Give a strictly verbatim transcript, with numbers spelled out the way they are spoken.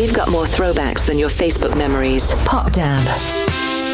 We've got more throwbacks than your Facebook memories. Pop Dab.